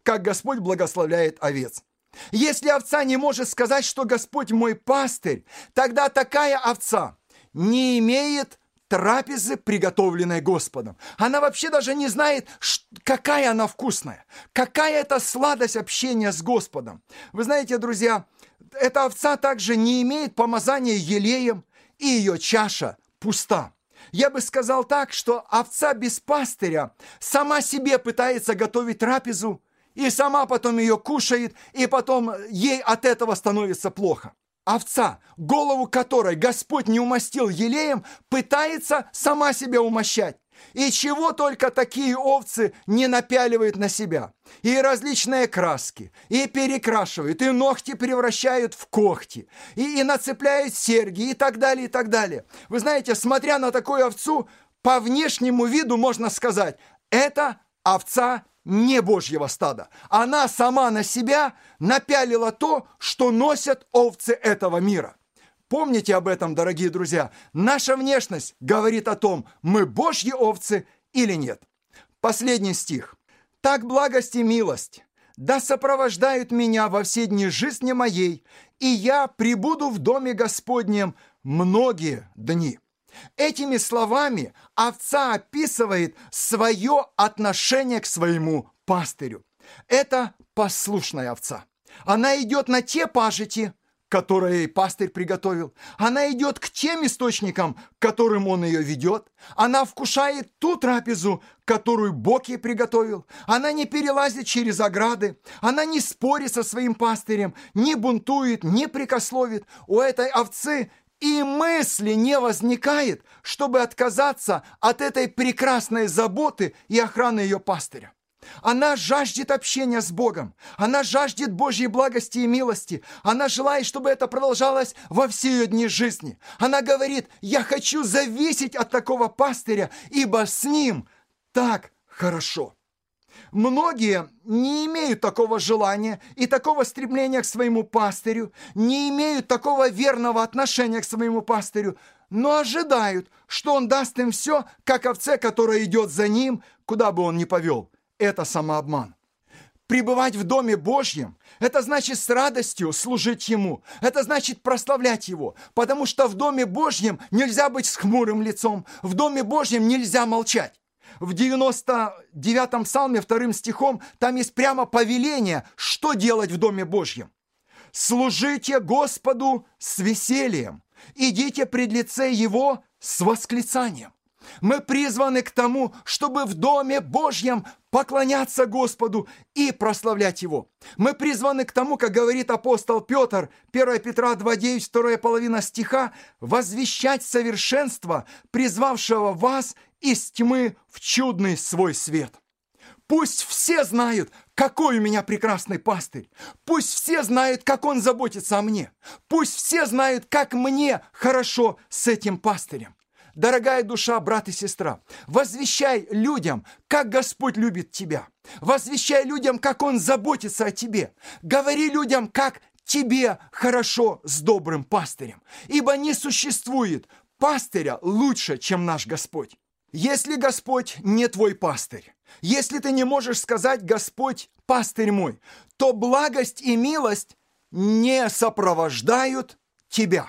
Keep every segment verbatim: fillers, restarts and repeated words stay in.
как Господь благословляет овец. Если овца не может сказать, что Господь мой пастырь, тогда такая овца не имеет трапезы, приготовленной Господом. Она вообще даже не знает, какая она вкусная, какая это сладость общения с Господом. Вы знаете, друзья, эта овца также не имеет помазания елеем, и ее чаша пуста. Я бы сказал так, что овца без пастыря сама себе пытается готовить трапезу, и сама потом ее кушает, и потом ей от этого становится плохо. Овца, голову которой Господь не умастил елеем, пытается сама себя умощать. И чего только такие овцы не напяливают на себя. И различные краски, и перекрашивают, и ногти превращают в когти, и, и нацепляют серьги, и так далее, и так далее. Вы знаете, смотря на такую овцу, по внешнему виду можно сказать, это овца не Божьего стада. Она сама на себя напялила то, что носят овцы этого мира. Помните об этом, дорогие друзья. Наша внешность говорит о том, мы Божьи овцы или нет. Последний стих. «Так благость и милость да сопровождают меня во все дни жизни моей, и я пребуду в доме Господнем многие дни». Этими словами овца описывает свое отношение к своему пастырю. Это послушная овца. Она идет на те пажити, которые пастырь приготовил. Она идет к тем источникам, к которым он ее ведет. Она вкушает ту трапезу, которую Бог ей приготовил. Она не перелазит через ограды. Она не спорит со своим пастырем, не бунтует, не прекословит. У этой овцы и мысли не возникает, чтобы отказаться от этой прекрасной заботы и охраны ее пастыря. Она жаждет общения с Богом. Она жаждет Божьей благости и милости. Она желает, чтобы это продолжалось во все ее дни жизни. Она говорит: я хочу зависеть от такого пастыря, ибо с ним так хорошо. Многие не имеют такого желания и такого стремления к своему пастырю, не имеют такого верного отношения к своему пастырю, но ожидают, что он даст им все, как овце, которая идет за ним, куда бы он ни повел. Это самообман. Пребывать в Доме Божьем – это значит с радостью служить Ему. Это значит прославлять Его. Потому что в Доме Божьем нельзя быть с хмурым лицом. В Доме Божьем нельзя молчать. В девяносто девятом псалме, вторым стихом, там есть прямо повеление, что делать в Доме Божьем. «Служите Господу с весельем, идите пред лице Его с восклицанием». Мы призваны к тому, чтобы в Доме Божьем поклоняться Господу и прославлять Его. Мы призваны к тому, как говорит апостол Петр, первое Петра два девять, вторая половина стиха, возвещать совершенство, призвавшего вас из тьмы в чудный свой свет. Пусть все знают, какой у меня прекрасный пастырь. Пусть все знают, как он заботится о мне. Пусть все знают, как мне хорошо с этим пастырем. Дорогая душа, брат и сестра, возвещай людям, как Господь любит тебя. Возвещай людям, как Он заботится о тебе. Говори людям, как тебе хорошо с добрым пастырем. Ибо не существует пастыря лучше, чем наш Господь. Если Господь не твой пастырь, если ты не можешь сказать: Господь, пастырь мой, то благость и милость не сопровождают тебя.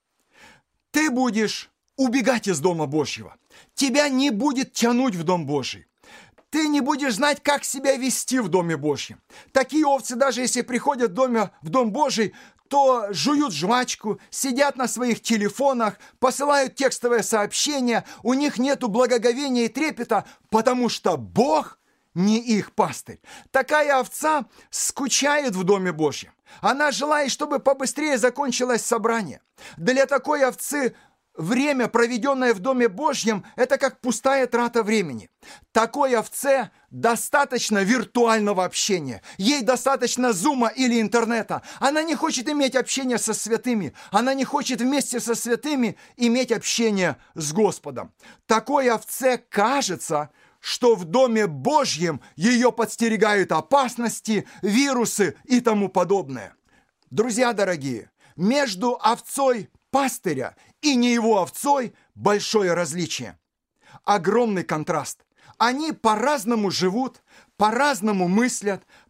Ты будешь убегать из Дома Божьего. Тебя не будет тянуть в Дом Божий. Ты не будешь знать, как себя вести в Доме Божьем. Такие овцы, даже если приходят в, доме, в Дом Божий, то жуют жвачку, сидят на своих телефонах, посылают текстовые сообщения, у них нету благоговения и трепета, потому что Бог не их пастырь. Такая овца скучает в Доме Божьем. Она желает, чтобы побыстрее закончилось собрание. Для такой овцы время, проведенное в Доме Божьем, это как пустая трата времени. Такой овце достаточно виртуального общения. Ей достаточно зума или интернета. Она не хочет иметь общение со святыми. Она не хочет вместе со святыми иметь общение с Господом. Такой овце кажется, что в Доме Божьем ее подстерегают опасности, вирусы и тому подобное. Друзья дорогие, между овцой пастыря и не его овцой большое различие. Огромный контраст. Они по-разному живут, по-разному мыслят,